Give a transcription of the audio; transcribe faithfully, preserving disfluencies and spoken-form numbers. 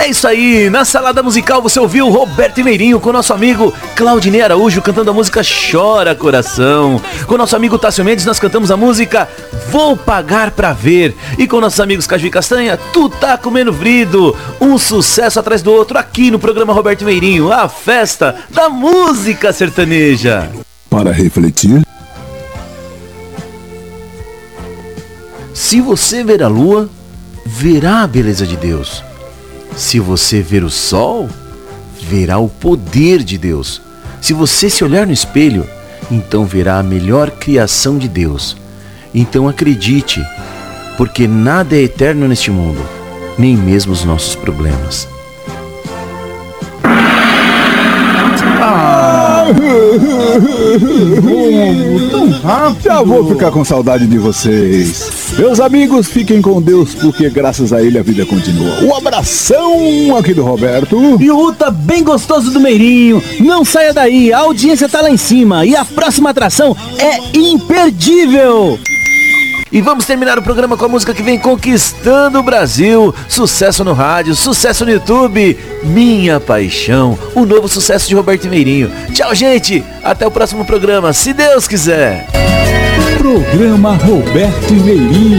É isso aí, na salada musical você ouviu Roberto Meirinho com nosso amigo Claudinei Araújo cantando a música Chora Coração. Com nosso amigo Tássio Mendes nós cantamos a música Vou Pagar Pra Ver. E com nossos amigos Caju e Castanha, Tu Tá Comendo Vrido. Um sucesso atrás do outro aqui no programa Roberto Meirinho, a festa da música sertaneja. Para refletir. Se você ver a lua, verá a beleza de Deus. Se você ver o sol, verá o poder de Deus. Se você se olhar no espelho, então verá a melhor criação de Deus. Então acredite, porque nada é eterno neste mundo, nem mesmo os nossos problemas. Ah, tão rápido. Já vou ficar com saudade de vocês. Meus amigos, fiquem com Deus, porque graças a Ele a vida continua. Um abração aqui do Roberto. E o Uta bem gostoso do Meirinho. Não saia daí, a audiência tá lá em cima. E a próxima atração é imperdível. E vamos terminar o programa com a música que vem conquistando o Brasil. Sucesso no rádio, sucesso no YouTube. Minha Paixão, o novo sucesso de Roberto Meirinho. Tchau, gente. Até o próximo programa, se Deus quiser. Programa Roberto Meirinho.